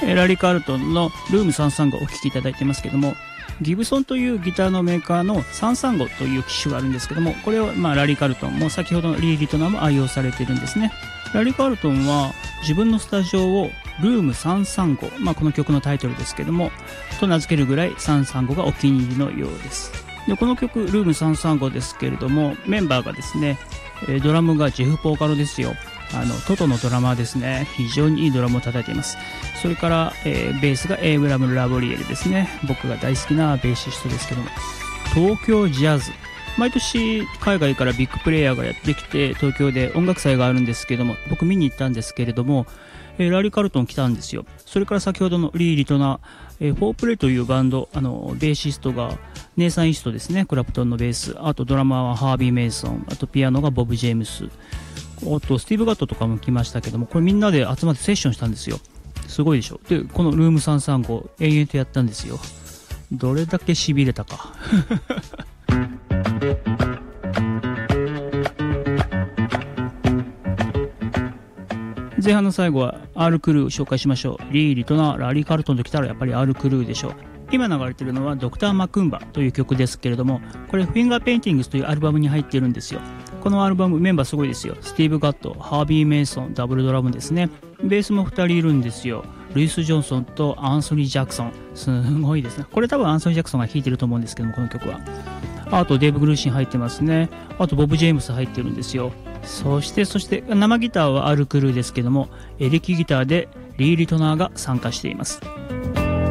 ラリー・カールトンのルーム335をお聴きいただいてますけども、ギブソンというギターのメーカーの335という機種があるんですけども、これをラリー・カールトンも先ほどのリー・リトナーも愛用されているんですね。ラリー・カールトンは自分のスタジオをルーム335、この曲のタイトルですけどもと名付けるぐらい335がお気に入りのようです。でこの曲ルーム335ですけれども、メンバーがですね、ドラムがジェフ・ポーカロですよ。トトのドラマーですね。非常にいいドラムを叩いています。それから、ベースがエイブラム・ラボリエルですね。僕が大好きなベーシストですけども、東京ジャズ、毎年海外からビッグプレイヤーがやってきて東京で音楽祭があるんですけども、僕見に行ったんですけれども、ラリー・カルトン来たんですよ。それから先ほどのリー・リトナー、フォープレイというバンド、ベーシストがネイサン・イーストですね、クラプトンのベース、あとドラマーはハービー・メイソン、あとピアノがボブ・ジェームス、あとスティーブ・ガットとかも来ましたけども、これみんなで集まってセッションしたんですよ。すごいでしょ。でこのルーム335延々とやったんですよ。どれだけしびれたか前半の最後は R クルー紹介しましょう。リー・リトナー、ラリー・カルトンときたらやっぱり R クルーでしょう。今流れているのはドクター・マクンバという曲ですけれども、これフィンガーペインティングスというアルバムに入っているんですよ。このアルバムメンバーすごいですよ。スティーブ・ガット、ハービー・メイソン、ダブルドラムですね。ベースも2人いるんですよ。ルイス・ジョンソンとアンソニー・ジャクソン。すごいですね。これ多分アンソニー・ジャクソンが弾いてると思うんですけども、この曲は。あとデーブ・グルーシン入ってますね。あとボブ・ジェームス入ってるんですよ。そして生ギターはアル・クルーですけども、エレキギターでリー・リトナーが参加しています。